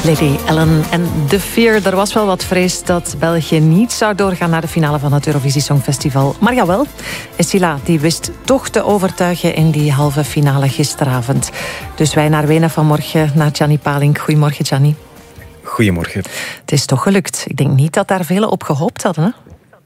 Lady Allen en The Fear. Er was wel wat vrees dat België niet zou doorgaan naar de finale van het Eurovisie Songfestival. Maar jawel, Esila die wist toch te overtuigen in die halve finale gisteravond. Dus wij naar Wenen vanmorgen, naar Gianni Palink. Goedemorgen, Gianni. Goedemorgen. Het is toch gelukt. Ik denk niet dat daar velen op gehoopt hadden, hè?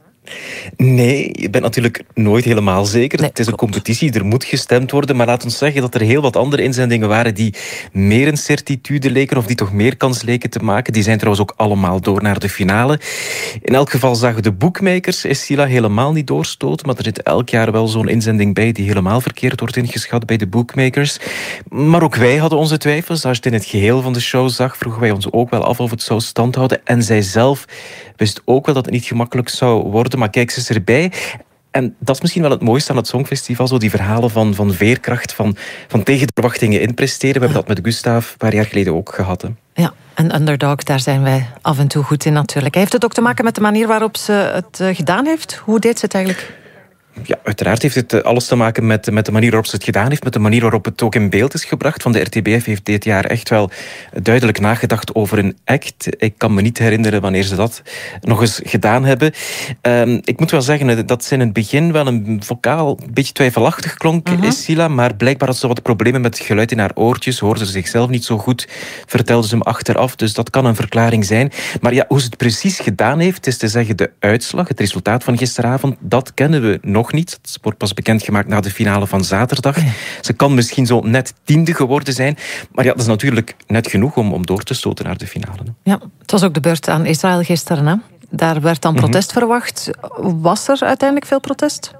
Nee, je bent natuurlijk nooit helemaal zeker. Nee, het is een klopt. competitie, er moet gestemd worden. Maar laat ons zeggen dat er heel wat andere inzendingen waren die meer een certitude leken of die toch meer kans leken te maken. Die zijn trouwens ook allemaal door naar de finale. In elk geval zagen de boekmakers Esila helemaal niet doorstoten. Maar er zit elk jaar wel zo'n inzending bij die helemaal verkeerd wordt ingeschat bij de bookmakers. Maar ook wij hadden onze twijfels. Als je het in het geheel van de show zag, vroegen wij ons ook wel af of het zou standhouden. En zij zelf wist ook wel dat het niet gemakkelijk zou worden. Maar kijk, ze is erbij. En dat is misschien wel het mooiste aan het Songfestival. Zo die verhalen van veerkracht, van tegen de verwachtingen in presteren. We hebben dat met Gustav een paar jaar geleden ook gehad. Hè. Ja, en underdog, daar zijn wij af en toe goed in natuurlijk. Heeft het ook te maken met de manier waarop ze het gedaan heeft? Hoe deed ze het eigenlijk? Ja, uiteraard heeft het alles te maken met de manier waarop ze het gedaan heeft, met de manier waarop het ook in beeld is gebracht. Van de RTBF heeft dit jaar echt wel duidelijk nagedacht over een act. Ik kan me niet herinneren wanneer ze dat nog eens gedaan hebben. Ik moet wel zeggen dat ze in het begin wel een vocaal een beetje twijfelachtig klonk, Esila, maar blijkbaar had ze wat problemen met het geluid in haar oortjes, hoorde ze zichzelf niet zo goed, vertelde ze hem achteraf, dus dat kan een verklaring zijn. Maar ja, hoe ze het precies gedaan heeft, is te zeggen de uitslag, het resultaat van gisteravond, dat kennen we nog niet. Het wordt pas bekendgemaakt na de finale van zaterdag. Ja. Ze kan misschien zo net 10e geworden zijn. Maar ja, dat is natuurlijk net genoeg om door te stoten naar de finale. Ja, het was ook de beurt aan Israël gisteren, hè? Daar werd dan protest verwacht. Was er uiteindelijk veel protest?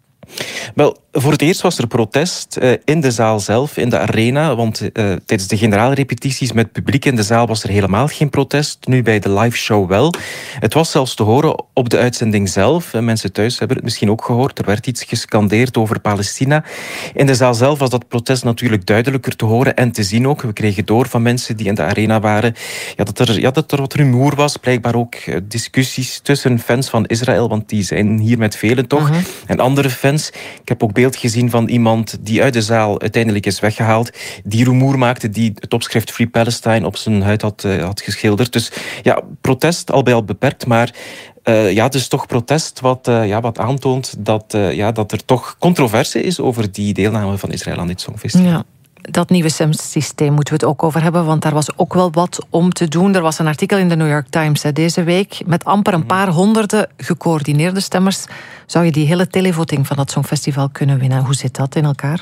Wel, voor het eerst was er protest in de zaal zelf, in de arena. Want tijdens de generaalrepetities met publiek in de zaal was er helemaal geen protest. Nu bij de live show wel. Het was zelfs te horen op de uitzending zelf. Mensen thuis hebben het misschien ook gehoord. Er werd iets gescandeerd over Palestina. In de zaal zelf was dat protest natuurlijk duidelijker te horen en te zien ook. We kregen door van mensen die in de arena waren dat er wat rumoer was. Blijkbaar ook discussies tussen fans van Israël, want die zijn hier met velen toch. En andere fans. Ik heb ook beeld gezien van iemand die uit de zaal uiteindelijk is weggehaald, die rumoer maakte, die het opschrift Free Palestine op zijn huid had geschilderd. Dus ja, protest al bij al beperkt, maar het is toch protest wat aantoont dat er toch controverse is over die deelname van Israël aan dit Songfestival. Ja. Dat nieuwe stemsysteem moeten we het ook over hebben, want daar was ook wel wat om te doen. Er was een artikel in de New York Times deze week met amper een paar honderden gecoördineerde stemmers. Zou je die hele televoting van dat Songfestival kunnen winnen? Hoe zit dat in elkaar?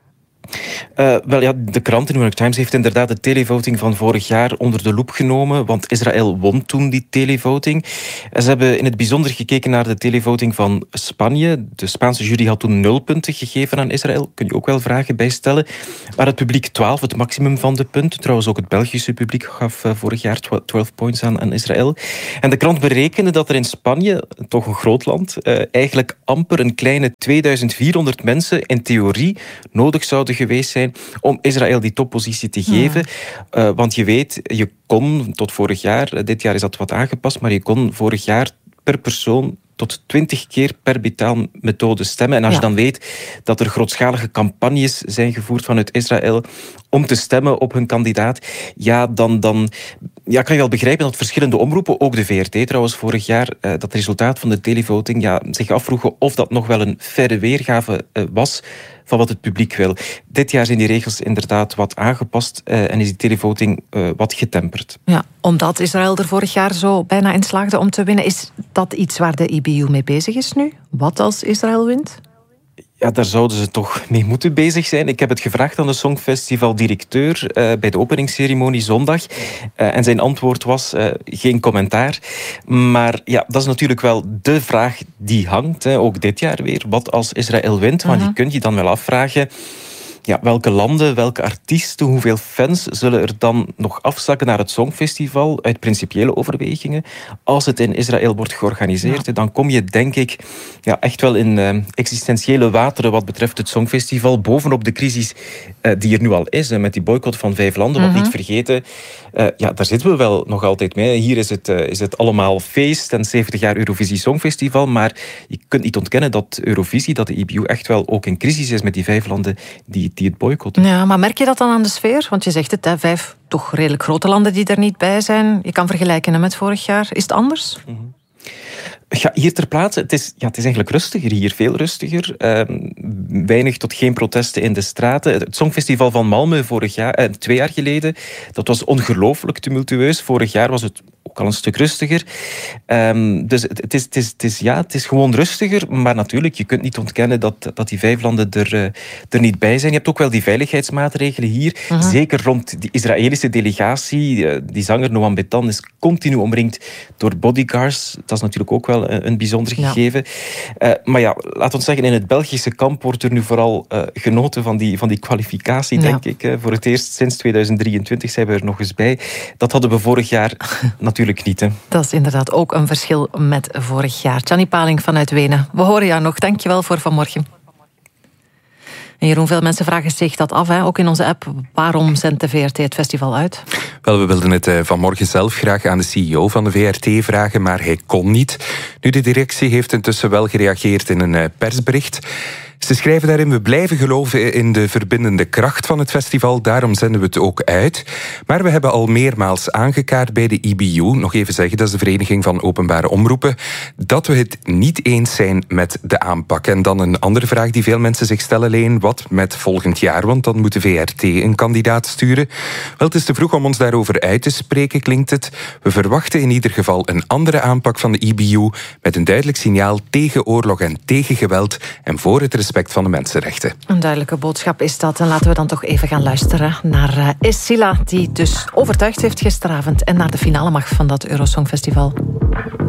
De krant, de New York Times, heeft inderdaad de televoting van vorig jaar onder de loep genomen, want Israël won toen die televoting. Ze hebben in het bijzonder gekeken naar de televoting van Spanje. De Spaanse jury had toen 0 punten gegeven aan Israël. Kun je ook wel vragen bij stellen. Maar het publiek 12, het maximum van de punten. Trouwens, ook het Belgische publiek gaf vorig jaar 12 points aan Israël. En de krant berekende dat er in Spanje, toch een groot land, eigenlijk amper een kleine 2400 mensen in theorie nodig zouden geweest zijn om Israël die toppositie te geven. Want je weet, je kon tot vorig jaar, dit jaar is dat wat aangepast, maar je kon vorig jaar per persoon tot 20 keer per betaalmethode stemmen. En als je dan weet dat er grootschalige campagnes zijn gevoerd vanuit Israël om te stemmen op hun kandidaat, dan kan je wel begrijpen dat verschillende omroepen, ook de VRT trouwens vorig jaar, dat resultaat van de televoting zich afvroegen of dat nog wel een verre weergave was van wat het publiek wil. Dit jaar zijn die regels inderdaad wat aangepast en is die televoting wat getemperd. Ja, omdat Israël er vorig jaar zo bijna in slaagde om te winnen. Is dat iets waar de IBU mee bezig is nu? Wat als Israël wint? Ja, daar zouden ze toch mee moeten bezig zijn. Ik heb het gevraagd aan de Songfestival-directeur bij de openingsceremonie zondag. En zijn antwoord was geen commentaar. Maar ja, dat is natuurlijk wel de vraag die hangt. Ook dit jaar weer. Wat als Israël wint? Want je kunt je dan wel afvragen, welke landen, welke artiesten, hoeveel fans zullen er dan nog afzakken naar het Songfestival uit principiële overwegingen? Als het in Israël wordt georganiseerd, dan kom je denk ik echt wel in existentiële wateren wat betreft het Songfestival, bovenop de crisis die er nu al is, met die boycott van 5 landen. Want niet vergeten, Daar zitten we wel nog altijd mee. Hier is het allemaal feest en 70 jaar Eurovisie Songfestival, maar je kunt niet ontkennen dat Eurovisie, dat de EBU echt wel ook in crisis is met die 5 landen die het boycotten. Ja, maar merk je dat dan aan de sfeer? Want je zegt het, 5 toch redelijk grote landen die er niet bij zijn. Je kan vergelijken met vorig jaar. Is het anders? Ja, hier ter plaatse, het is eigenlijk rustiger hier, veel rustiger. Weinig tot geen protesten in de straten. Het Songfestival van Malmö 2 jaar geleden, dat was ongelooflijk tumultueus. Vorig jaar was het ook al een stuk rustiger. Dus het is gewoon rustiger, maar natuurlijk, je kunt niet ontkennen dat die 5 landen er niet bij zijn. Je hebt ook wel die veiligheidsmaatregelen hier, zeker rond die Israëlische delegatie. Die zanger Noam Betan is continu omringd door bodyguards. Dat is natuurlijk ook wel een bijzonder gegeven. Maar ja, laat ons zeggen, in het Belgische kamp wordt er nu vooral genoten van die kwalificatie, denk ik. Voor het eerst sinds 2023 zijn we er nog eens bij. Dat hadden we vorig jaar natuurlijk niet. Hè. Dat is inderdaad ook een verschil met vorig jaar. Gianni Paling vanuit Wenen. We horen jou nog. Dank je wel voor vanmorgen. En Jeroen, veel mensen vragen zich dat af, ook in onze app. Waarom zendt de VRT het festival uit? Wel, we wilden het vanmorgen zelf graag aan de CEO van de VRT vragen, maar hij kon niet. Nu, de directie heeft intussen wel gereageerd in een persbericht. Ze schrijven daarin: we blijven geloven in de verbindende kracht van het festival, daarom zenden we het ook uit. Maar we hebben al meermaals aangekaart bij de EBU, nog even zeggen, dat is de Vereniging van Openbare Omroepen, dat we het niet eens zijn met de aanpak. En dan een andere vraag die veel mensen zich stellen, Leen: wat met volgend jaar? Want dan moet de VRT een kandidaat sturen. Wel, het is te vroeg om ons daarover uit te spreken, klinkt het. We verwachten in ieder geval een andere aanpak van de EBU, met een duidelijk signaal tegen oorlog en tegen geweld en voor het respect van de mensenrechten. Een duidelijke boodschap is dat. En laten we dan toch even gaan luisteren naar Escila, die dus overtuigd heeft gisteravond en naar de finale mag van dat Eurosongfestival.